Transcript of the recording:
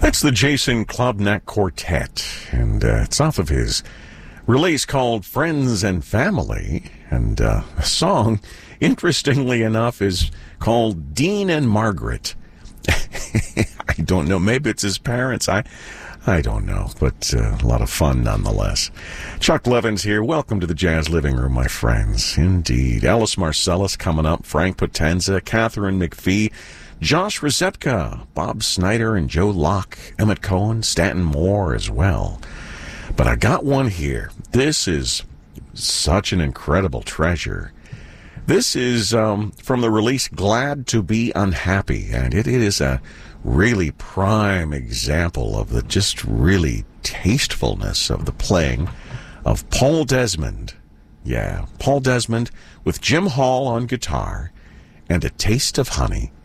That's the Jason Klobnak Quartet, and it's off of his release called Friends and Family, and the song, interestingly enough, is called Dean and Margaret. I don't know, maybe it's his parents, I don't know, but a lot of fun nonetheless. Chuck Levins here. Welcome to the Jazz Living Room, my friends. Indeed. Alice Marcellus coming up, Frank Potenza, Catherine McPhee, Josh Rosetka, Bob Snyder, and Joe Locke, Emmett Cohen, Stanton Moore as well. But I got one here. This is such an incredible treasure. This is from the release Glad to Be Unhappy, and it is a really prime example of the just really tastefulness of the playing of Paul Desmond. Yeah, Paul Desmond with Jim Hall on guitar and A Taste of Honey